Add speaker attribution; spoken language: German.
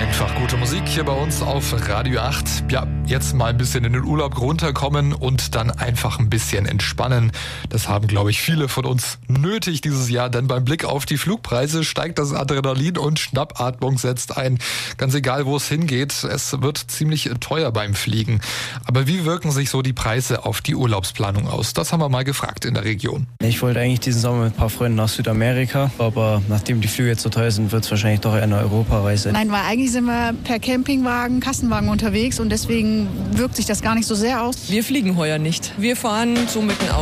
Speaker 1: Einfach gute Musik hier bei uns auf Radio 8. Ja, jetzt mal ein bisschen in den Urlaub runterkommen und dann einfach ein bisschen entspannen. Das haben, glaube ich, viele von uns nötig dieses Jahr, denn beim Blick auf die Flugpreise steigt das Adrenalin und Schnappatmung setzt ein. Ganz egal, wo es hingeht, es wird ziemlich teuer beim Fliegen. Aber wie wirken sich so die Preise auf die Urlaubsplanung aus? Das haben wir mal gefragt in der Region.
Speaker 2: Ich wollte eigentlich diesen Sommer mit ein paar Freunden nach Südamerika, aber nachdem die Flüge jetzt so teuer sind, wird es wahrscheinlich doch eher eine Europareise.
Speaker 3: Nein, weil eigentlich sind wir per Campingwagen, Kassenwagen unterwegs und deswegen wirkt sich das gar nicht so sehr aus.
Speaker 4: Wir fliegen heuer nicht. Wir fahren so mit dem Auto.